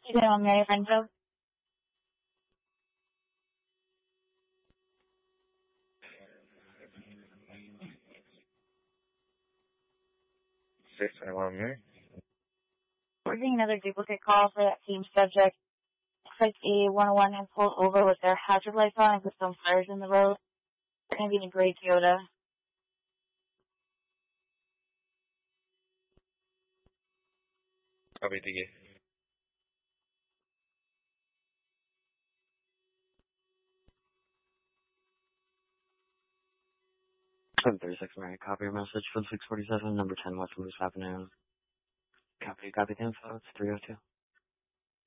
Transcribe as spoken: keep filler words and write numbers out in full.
You know, Mary Frenville. six twenty-one Mary. We're getting another duplicate call for that same subject. Looks like a one oh one has pulled over with their hazard lights on and put some flares in the road. They're going to be in a gray Toyota. Copy, thank you. seven thirty-six Mary, copy your message for six forty-seven, number ten West Moose Avenue. Copy, copy the info, it's three oh two.